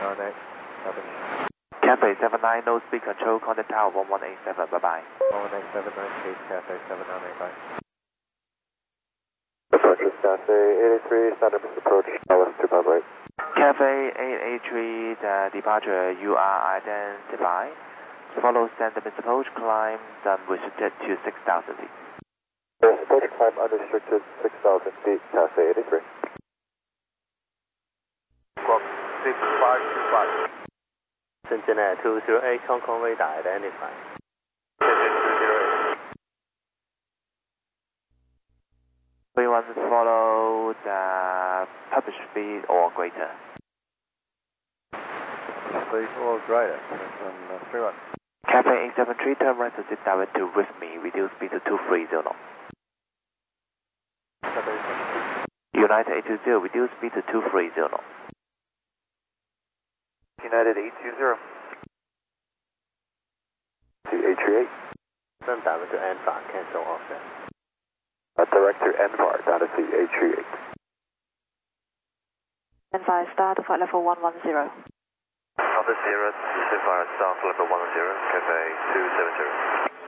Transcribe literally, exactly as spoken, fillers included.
nine eight, copy. Cafe seven nine, no speed control, contact tower one one eight seven, bye bye. one one eight seven nine eight, Cafe seven nine eight, bye. Approach is Cafe eight eight three, standard approach, Alice two five eight. Cafe eight eight three, the departure you are identified. Follow standard approach, climb, then restricted to six thousand feet. Yes, approach climb unrestricted six thousand feet, Cafe eight eight three. Squawk six five two five. Cincinnati two zero eight, Hong Kong radar identified. We want to follow the published speed or greater. Speed or greater, on uh, three one. Cafe eight seven three, turn right to sit direct to with me, reduce speed to two three zero knots. United eight two zero, reduce speed to two three zero knots. United eight two zero. To eight three eight. Turn direct to N five, cancel offset. Uh, direct to N V A R, down to C eight three eight. N five, start flight level one one zero. Alpha Sierra, N V A R, start level one one zero, Cafe two seven zero.